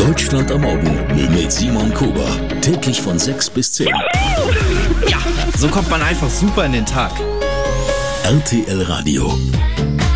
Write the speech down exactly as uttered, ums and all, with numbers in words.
Deutschland am Morgen mit Simon Kober. Täglich von sechs bis zehn. Ja, so kommt man einfach super in den Tag. R T L Radio.